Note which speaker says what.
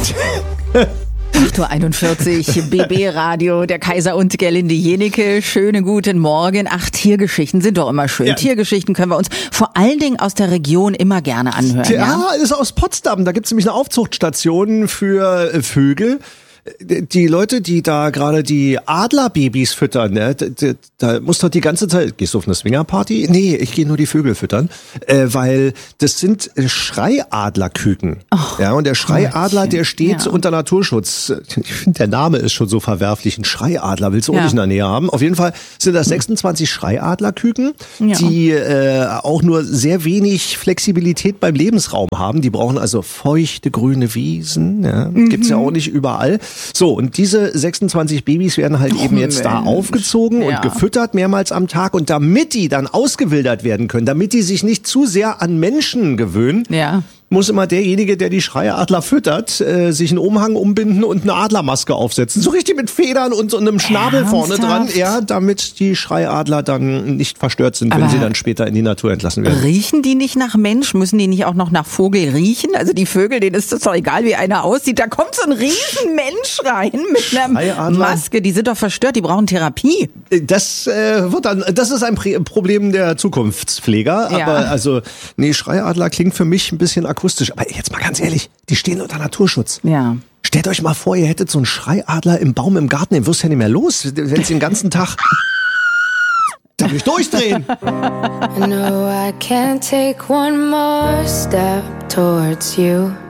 Speaker 1: 8:41 Uhr, BB-Radio, der Kaiser und Gerlinde Jenike. Schönen guten Morgen. Ach, Tiergeschichten sind doch immer schön. Ja. Tiergeschichten können wir uns vor allen Dingen aus der Region immer gerne anhören.
Speaker 2: Ja, ist aus Potsdam. Da gibt's nämlich eine Aufzuchtstation für Vögel. Die Leute, die da gerade die Adlerbabys füttern, ne, da muss doch die ganze Zeit, gehst du auf eine Swingerparty? Nee, ich gehe nur die Vögel füttern, weil das sind Schreiadlerküken. Ja, und der Schreiadler, der steht unter Naturschutz. Ich finde, der Name ist schon so verwerflich. Ein Schreiadler willst du auch nicht in der Nähe haben. Auf jeden Fall sind das 26 Schreiadlerküken, die auch nur sehr wenig Flexibilität beim Lebensraum haben. Die brauchen also feuchte grüne Wiesen. Ja, gibt's ja auch nicht überall. So, und diese 26 Babys werden halt eben jetzt da aufgezogen und gefüttert mehrmals am Tag. Und damit die dann ausgewildert werden können, damit die sich nicht zu sehr an Menschen gewöhnen, muss immer derjenige, der die Schreiadler füttert, sich einen Umhang umbinden und eine Adlermaske aufsetzen. So richtig mit Federn und so einem Schnabel vorne dran. Ja, damit die Schreiadler dann nicht verstört sind, wenn sie dann später in die Natur entlassen werden.
Speaker 1: Riechen die nicht nach Mensch? Müssen die nicht auch noch nach Vogel riechen? Also die Vögel, denen ist das doch egal, wie einer aussieht. Da kommt so ein Riesenmensch rein mit einer Maske. Die sind doch verstört, die brauchen Therapie.
Speaker 2: Das ist ein Problem der Zukunftspfleger. Aber also, nee, Schreiadler klingt für mich ein bisschen akustisch. Aber jetzt mal ganz ehrlich, die stehen unter Naturschutz.
Speaker 1: Ja.
Speaker 2: Stellt euch mal vor, ihr hättet so einen Schreiadler im Baum im Garten, den wirst du ja nicht mehr los, wenn sie den ganzen Tag da will ich durchdrehen.
Speaker 3: I know I can't take one more step towards you.